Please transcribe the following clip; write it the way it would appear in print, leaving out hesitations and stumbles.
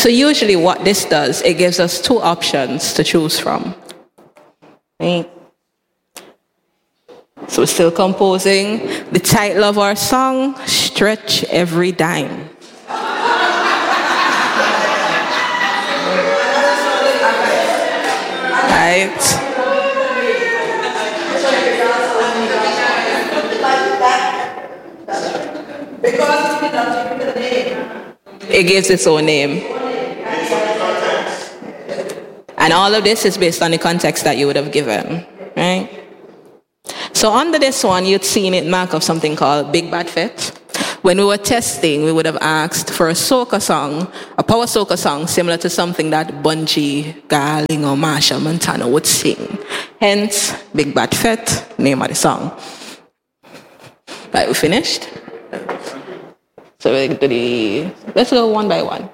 So usually what this does, it gives us two options to choose from. Right? So we're still composing. The title of our song, Stretch Every Dime. Right? It gives its own name. And all of this is based on the context that you would have given, right? So under this one, you'd seen it mark of something called Big Bad Fit. When we were testing, we would have asked for a soca song, a power soca song, similar to something that Bunji Garling or Marsha Montana would sing. Hence, Big Bad Fit, name of the song. Right, we finished? So let's go one by one.